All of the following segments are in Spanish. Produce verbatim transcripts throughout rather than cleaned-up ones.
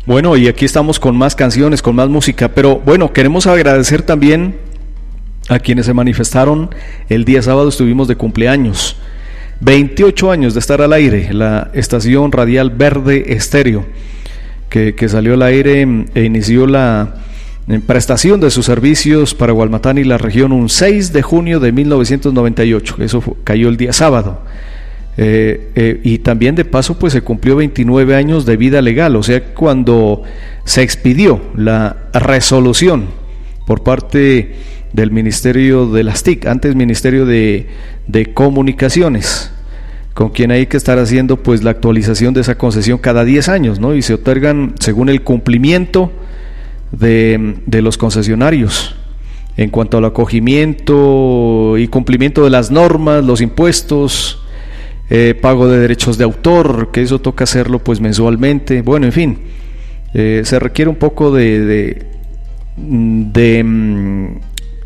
Bueno, y aquí estamos con más canciones, con más música, pero bueno, queremos agradecer también a quienes se manifestaron el día sábado. Estuvimos de cumpleaños, veintiocho años de estar al aire, la estación radial Verde Estéreo, que, que salió al aire e inició la prestación de sus servicios para Gualmatán y la región un seis de junio de mil novecientos noventa y ocho, eso fue, cayó el día sábado. Eh, eh, y también de paso pues se cumplió veintinueve años de vida legal, o sea, cuando se expidió la resolución por parte del Ministerio de las T I C, antes Ministerio de, de Comunicaciones, con quien hay que estar haciendo pues la actualización de esa concesión cada diez años, ¿no? Y se otorgan según el cumplimiento de, de los concesionarios en cuanto al acogimiento y cumplimiento de las normas, los impuestos, Eh, pago de derechos de autor, que eso toca hacerlo pues mensualmente. Bueno, en fin, eh, se requiere un poco de, de, de mm,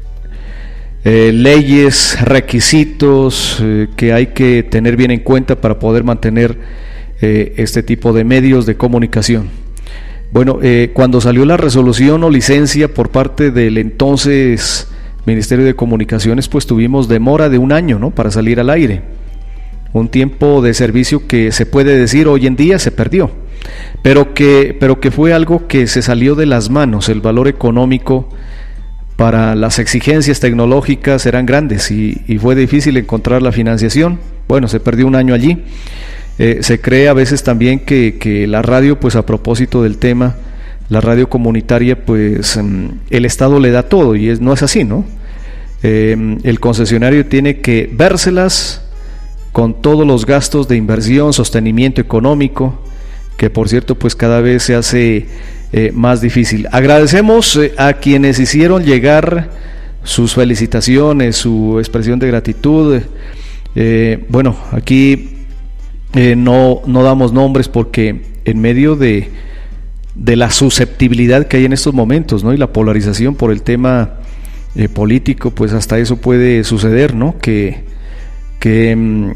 eh, leyes, requisitos eh, que hay que tener bien en cuenta para poder mantener eh, este tipo de medios de comunicación. Bueno, eh, cuando salió la resolución o licencia por parte del entonces Ministerio de Comunicaciones, pues tuvimos demora de un año, ¿no?, para salir al aire. Un tiempo de servicio que se puede decir hoy en día se perdió, pero que, pero que fue algo que se salió de las manos. El valor económico para las exigencias tecnológicas eran grandes y, y fue difícil encontrar la financiación. Bueno, se perdió un año allí. Eh, se cree a veces también que, que la radio, pues a propósito del tema, la radio comunitaria, pues el Estado le da todo, y es, no es así, ¿no? Eh, el concesionario tiene que vérselas con todos los gastos de inversión, sostenimiento económico, que por cierto pues cada vez se hace eh, más difícil. Agradecemos eh, a quienes hicieron llegar sus felicitaciones, su expresión de gratitud. Eh, bueno, aquí eh, no, no damos nombres porque en medio de, de la susceptibilidad que hay en estos momentos, ¿no?, y la polarización por el tema eh, político, pues hasta eso puede suceder, ¿no?, que que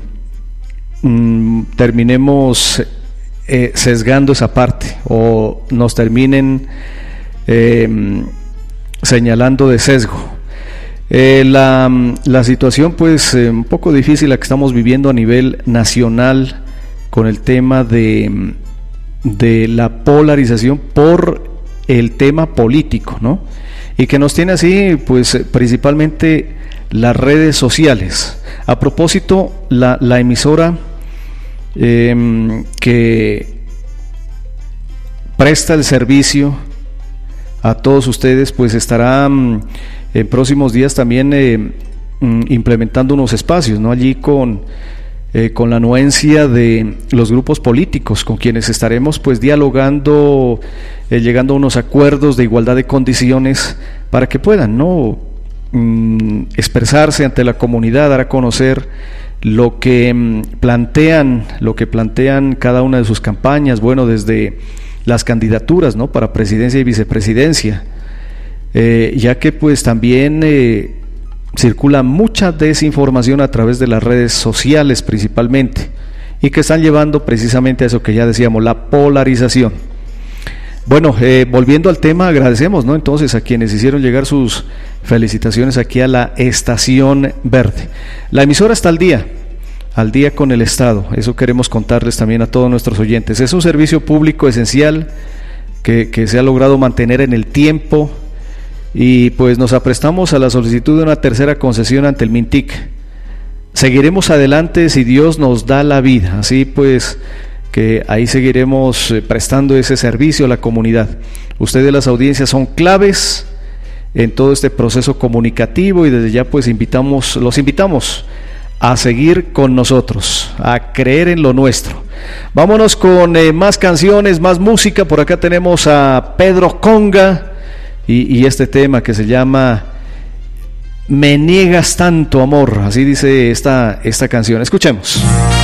mm, terminemos eh, sesgando esa parte o nos terminen eh, señalando de sesgo. Eh, la, la situación pues eh, un poco difícil la que estamos viviendo a nivel nacional con el tema de, de la polarización por el tema político, ¿no?, y que nos tiene así pues principalmente las redes sociales. A propósito, la, la emisora eh, que presta el servicio a todos ustedes, pues estará mm, en próximos días también eh, mm, implementando unos espacios, ¿no?, allí con, eh, con la anuencia de los grupos políticos con quienes estaremos pues dialogando, eh, llegando a unos acuerdos de igualdad de condiciones para que puedan, ¿no?, expresarse ante la comunidad, dar a conocer lo que plantean, lo que plantean cada una de sus campañas, bueno, desde las candidaturas, ¿no?, para presidencia y vicepresidencia, eh, ya que pues también eh, circula mucha desinformación a través de las redes sociales principalmente, y que están llevando precisamente a eso que ya decíamos, la polarización. Bueno, eh, volviendo al tema, agradecemos, ¿no?, entonces a quienes hicieron llegar sus felicitaciones aquí a la Estación Verde. La emisora está al día, al día con el Estado, eso queremos contarles también a todos nuestros oyentes. Es un servicio público esencial que, que se ha logrado mantener en el tiempo, y pues nos aprestamos a la solicitud de una tercera concesión ante el MINTIC. Seguiremos adelante si Dios nos da la vida, así pues que ahí seguiremos prestando ese servicio a la comunidad. Ustedes, las audiencias, son claves en todo este proceso comunicativo, y desde ya pues invitamos, los invitamos a seguir con nosotros, a creer en lo nuestro. Vámonos con eh, más canciones, más música. Por acá tenemos a Pedro Conga y, y este tema que se llama Me niegas tanto amor, así dice esta, esta canción. Escuchemos.